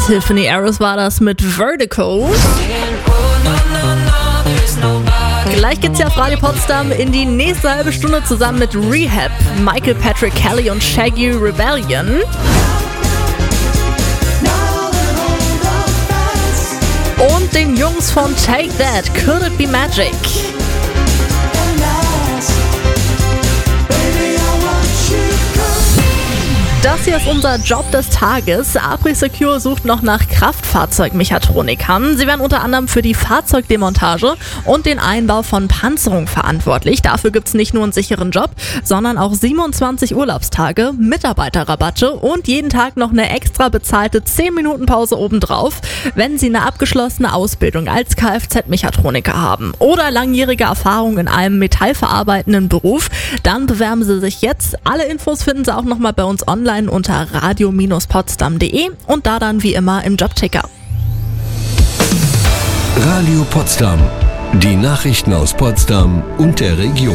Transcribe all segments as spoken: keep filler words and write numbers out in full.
Tiffany Harris war das mit Vertical. Gleich geht's ja auf Radio Potsdam in die nächste halbe Stunde zusammen mit Rehab, Michael Patrick Kelly und Shaggy Rebellion. Und den Jungs von Take That, Could It Be Magic. Das hier ist unser Job des Tages. Apri-Secure sucht noch nach Kraftfahrzeugmechatronikern. Sie werden unter anderem für die Fahrzeugdemontage und den Einbau von Panzerung verantwortlich. Dafür gibt es nicht nur einen sicheren Job, sondern auch siebenundzwanzig Urlaubstage, Mitarbeiterrabatte und jeden Tag noch eine extra bezahlte zehn Minuten Pause obendrauf, wenn Sie eine abgeschlossene Ausbildung als Kfz-Mechatroniker haben oder langjährige Erfahrung in einem metallverarbeitenden Beruf. Dann bewerben Sie sich jetzt. Alle Infos finden Sie auch nochmal bei uns online unter radio potsdam punkt de und da dann wie immer im Jobticker. Radio Potsdam. Die Nachrichten aus Potsdam und der Region.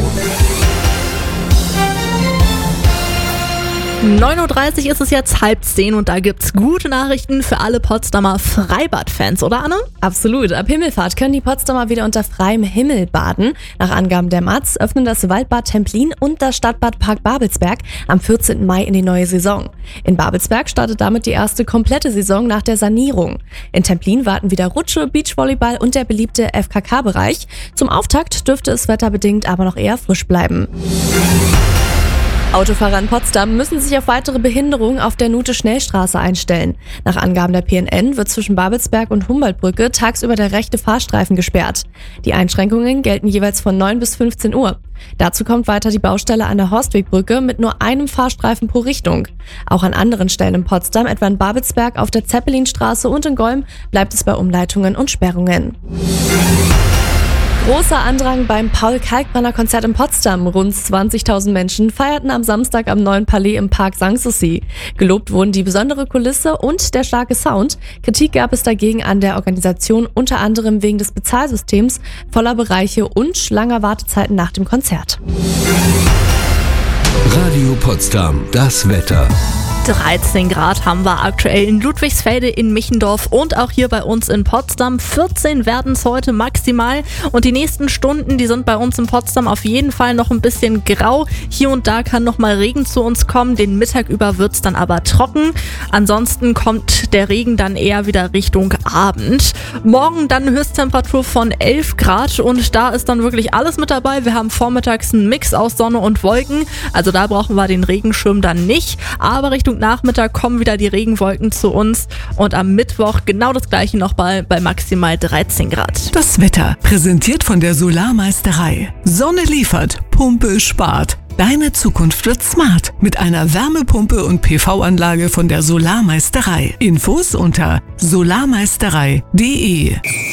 neun Uhr dreißig ist es jetzt, halb zehn und da gibt's gute Nachrichten für alle Potsdamer Freibad-Fans, oder Anne? Absolut. Ab Himmelfahrt können die Potsdamer wieder unter freiem Himmel baden. Nach Angaben der M A Z öffnen das Waldbad Templin und das Stadtbad Park Babelsberg am vierzehnten Mai in die neue Saison. In Babelsberg startet damit die erste komplette Saison nach der Sanierung. In Templin warten wieder Rutsche, Beachvolleyball und der beliebte F K K-Bereich. Zum Auftakt dürfte es wetterbedingt aber noch eher frisch bleiben. Autofahrer in Potsdam müssen sich auf weitere Behinderungen auf der Nute-Schnellstraße einstellen. Nach Angaben der P N N wird zwischen Babelsberg und Humboldtbrücke tagsüber der rechte Fahrstreifen gesperrt. Die Einschränkungen gelten jeweils von neun bis fünfzehn Uhr. Dazu kommt weiter die Baustelle an der Horstwegbrücke mit nur einem Fahrstreifen pro Richtung. Auch an anderen Stellen in Potsdam, etwa in Babelsberg, auf der Zeppelinstraße und in Golm, bleibt es bei Umleitungen und Sperrungen. Großer Andrang beim Paul-Kalkbrenner-Konzert in Potsdam. Rund zwanzigtausend Menschen feierten am Samstag am neuen Palais im Park Sanssouci. Gelobt wurden die besondere Kulisse und der starke Sound. Kritik gab es dagegen an der Organisation, unter anderem wegen des Bezahlsystems, voller Bereiche und langer Wartezeiten nach dem Konzert. Radio Potsdam, das Wetter. dreizehn Grad haben wir aktuell in Ludwigsfelde, in Michendorf und auch hier bei uns in Potsdam. vierzehn werden es heute maximal und die nächsten Stunden, die sind bei uns in Potsdam auf jeden Fall noch ein bisschen grau. Hier und da kann noch mal Regen zu uns kommen, den Mittag über wird es dann aber trocken. Ansonsten kommt der Regen dann eher wieder Richtung Abend. Morgen dann eine Höchsttemperatur von elf Grad und da ist dann wirklich alles mit dabei. Wir haben vormittags einen Mix aus Sonne und Wolken, also da brauchen wir den Regenschirm dann nicht, aber Richtung Nachmittag kommen wieder die Regenwolken zu uns und am Mittwoch genau das gleiche noch bei, bei maximal dreizehn Grad. Das Wetter präsentiert von der Solarmeisterei. Sonne liefert, Pumpe spart. Deine Zukunft wird smart mit einer Wärmepumpe und P V-Anlage von der Solarmeisterei. Infos unter solarmeisterei punkt de.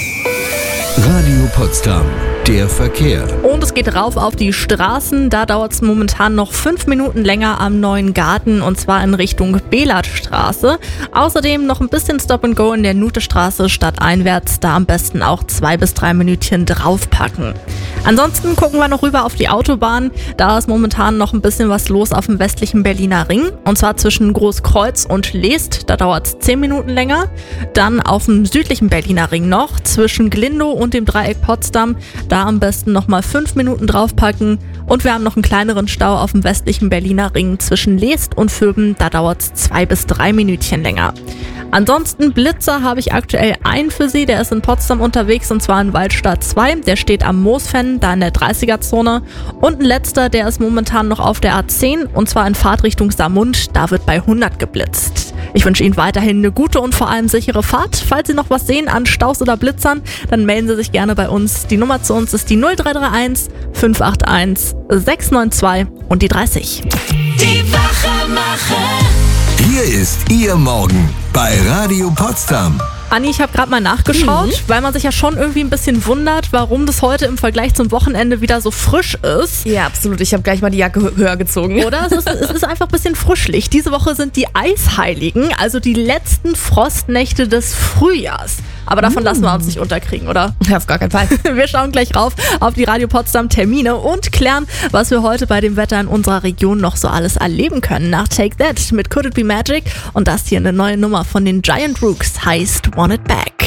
Radio Potsdam. Der Verkehr. Und es geht rauf auf die Straßen. Da dauert es momentan noch fünf Minuten länger am Neuen Garten und zwar in Richtung Belatstraße. Außerdem noch ein bisschen Stop and Go in der Nutestraße stadteinwärts. Da am besten auch zwei bis drei Minütchen draufpacken. Ansonsten gucken wir noch rüber auf die Autobahn. Da ist momentan noch ein bisschen was los auf dem westlichen Berliner Ring. Und zwar zwischen Großkreuz und Leest. Da dauert es zehn Minuten länger. Dann auf dem südlichen Berliner Ring noch zwischen Glindow und dem Dreieck Potsdam. Da am besten nochmal fünf Minuten draufpacken. Und wir haben noch einen kleineren Stau auf dem westlichen Berliner Ring zwischen Leest und Vöben. Da dauert es zwei bis drei Minütchen länger. Ansonsten Blitzer habe ich aktuell einen für Sie. Der ist in Potsdam unterwegs und zwar in Waldstadt zwei. Der steht am Moosfen, da in der dreißiger-Zone. Und ein letzter, der ist momentan noch auf der A zehn und zwar in Fahrtrichtung Saarmund. Da wird bei hundert geblitzt. Ich wünsche Ihnen weiterhin eine gute und vor allem sichere Fahrt. Falls Sie noch was sehen an Staus oder Blitzern, dann melden Sie sich gerne bei uns. Die Nummer zu uns ist die null drei drei eins fünf acht eins sechs neun zwei und die dreißig. Die Wachemacher. Hier ist Ihr Morgen bei Radio Potsdam. Anni, ich habe gerade mal nachgeschaut, mhm. weil man sich ja schon irgendwie ein bisschen wundert, warum das heute im Vergleich zum Wochenende wieder so frisch ist. Ja, absolut. Ich habe gleich mal die Jacke höher gezogen. Oder? Es ist, es ist einfach ein bisschen frischlich. Diese Woche sind die Eisheiligen, also die letzten Frostnächte des Frühjahrs. Aber davon mm. lassen wir uns nicht unterkriegen, oder? Ja, auf gar keinen Fall. Wir schauen gleich rauf auf die Radio Potsdam Termine und klären, was wir heute bei dem Wetter in unserer Region noch so alles erleben können. Nach Take That mit Could It Be Magic und das hier eine neue Nummer von den Giant Rooks heißt Want It Back.